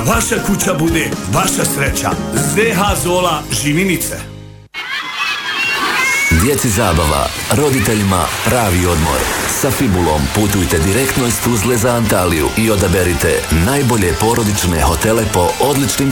vaša kuća bude vaša sreća. ZH Zola Živinice. Djeci zabava, roditeljima pravi odmor. Sa Fibulom putujte direktno iz Tuzle za Antaliju i odaberite najbolje porodične hotele po odličnim